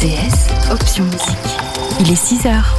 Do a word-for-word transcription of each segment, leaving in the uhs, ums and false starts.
T S, option musique. Il est six heures.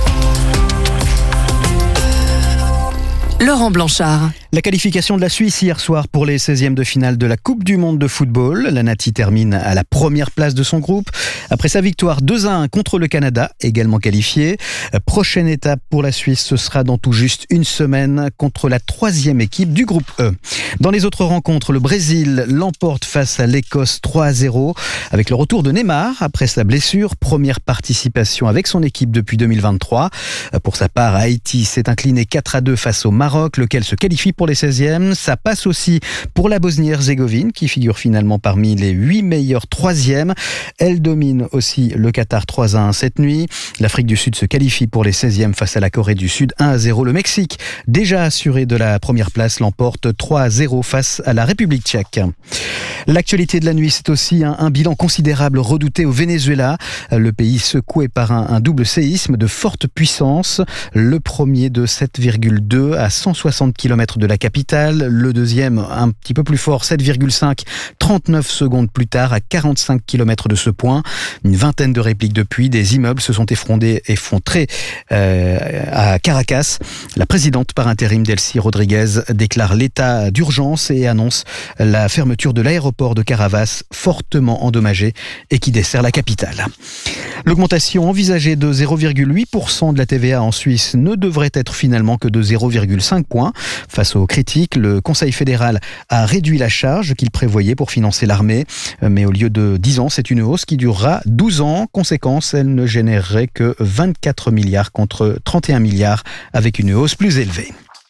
Laurent Blanchard. La qualification de la Suisse hier soir pour les seizièmes de finale de la Coupe du Monde de football. La Nati termine à la première place de son groupe. Après sa victoire deux à un contre le Canada, également qualifié. Prochaine étape pour la Suisse, ce sera dans tout juste une semaine contre la troisième équipe du groupe E. Dans les autres rencontres, le Brésil l'emporte face à l'Écosse trois à zéro. Avec le retour de Neymar après sa blessure, première participation avec son équipe depuis deux mille vingt-trois. Pour sa part, Haïti s'est incliné quatre à deux face au Maroc, lequel se qualifie pour les seizièmes. Ça passe aussi pour la Bosnie-Herzégovine, qui figure finalement parmi les huit meilleurs troisièmes. Elle domine aussi le Qatar trois à un cette nuit. L'Afrique du Sud se qualifie pour les seizièmes face à la Corée du Sud un à zéro. Le Mexique, déjà assuré de la première place, l'emporte trois à zéro face à la République tchèque. L'actualité de la nuit, c'est aussi un, un bilan considérable redouté au Venezuela. Le pays secoué par un, un double séisme de forte puissance. Le premier de sept virgule deux à cent soixante kilomètres de la capitale. Le deuxième, un petit peu plus fort, sept virgule cinq, trente-neuf secondes plus tard, à quarante-cinq kilomètres de ce point. Une vingtaine de répliques depuis. Des immeubles se sont effondrés, effondrés euh, à Caracas. La présidente par intérim, Delcy Rodriguez, déclare l'état d'urgence et annonce la fermeture de l'aéroport de Caravas, fortement endommagé et qui dessert la capitale. L'augmentation envisagée de zéro virgule huit pour cent de la T V A en Suisse ne devrait être finalement que de zéro virgule cinq points. Face aux critiques, le Conseil fédéral a réduit la charge qu'il prévoyait pour financer l'armée. Mais au lieu de dix ans, c'est une hausse qui durera douze ans. Conséquence, elle ne générerait que vingt-quatre milliards contre trente et un milliards avec une hausse plus élevée.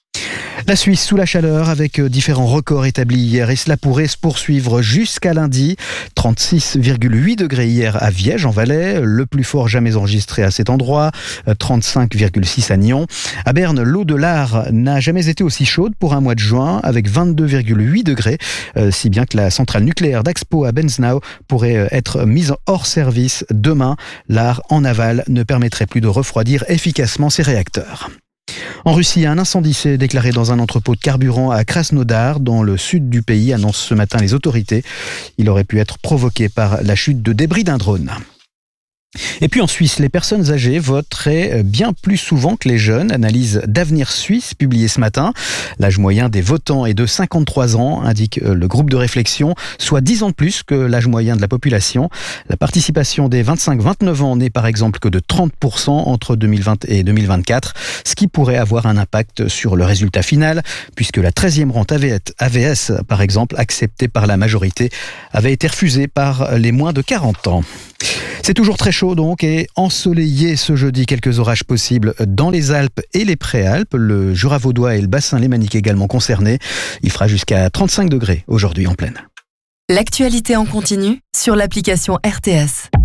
La Suisse sous la chaleur avec différents records établis hier et cela pourrait se poursuivre jusqu'à lundi. trente-six virgule huit degrés hier à Viège en Valais, le plus fort jamais enregistré à cet endroit. trente-cinq virgule six à Nyon. À Berne, l'eau de l'Ar n'a jamais été aussi chaude pour un mois de juin avec vingt-deux virgule huit degrés, si bien que la centrale nucléaire d'Axpo à Benznau pourrait être mise hors service demain. L'Ar en aval ne permettrait plus de refroidir efficacement ses réacteurs. En Russie, un incendie s'est déclaré dans un entrepôt de carburant à Krasnodar, dans le sud du pays, annoncent ce matin les autorités. Il aurait pu être provoqué par la chute de débris d'un drone. Et puis en Suisse, les personnes âgées voteraient bien plus souvent que les jeunes. Analyse d'Avenir Suisse publiée ce matin. L'âge moyen des votants est de cinquante-trois ans, indique le groupe de réflexion, soit dix ans de plus que l'âge moyen de la population. La participation des vingt-cinq à vingt-neuf ans n'est par exemple que de trente pour cent entre deux mille vingt et deux mille vingt-quatre, ce qui pourrait avoir un impact sur le résultat final, puisque la treizième rente A V S, par exemple, acceptée par la majorité, avait été refusée par les moins de quarante ans. C'est toujours très chaud donc et ensoleillé ce jeudi, quelques orages possibles dans les Alpes et les Préalpes, le Jura vaudois et le bassin lémanique également concernés. Il fera jusqu'à trente-cinq degrés aujourd'hui en plaine. L'actualité en continu sur l'application R T S.